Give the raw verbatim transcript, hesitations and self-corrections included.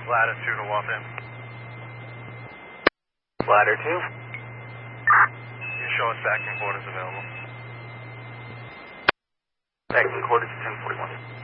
Ladder two to Waltham. Ladder two. You show us backing quarters available. Backing quarters ten forty-one.